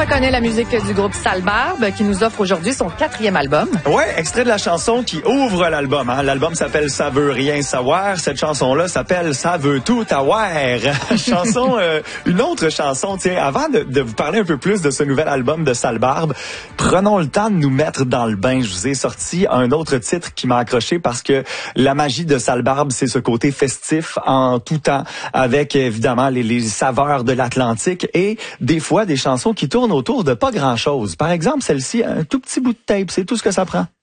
reconnaît la musique du groupe Sale Barbe qui nous offre aujourd'hui son 4e album. Ouais, extrait de la chanson qui ouvre l'album. Hein. L'album s'appelle Ça veut rien savoir. Cette chanson-là s'appelle Ça veut tout avoir. Une autre chanson. Tiens, avant de vous parler un peu plus de ce nouvel album de Sale Barbe, prenons le temps de nous mettre dans le bain. Je vous ai sorti un autre titre qui m'a accroché parce que la magie de Sale Barbe, c'est ce côté festif en tout temps, avec évidemment les saveurs de l'Atlantique et des fois des chansons qui tournent autour de pas grand-chose. Par exemple, celle-ci, un tout petit bout de tape, c'est tout ce que ça prend.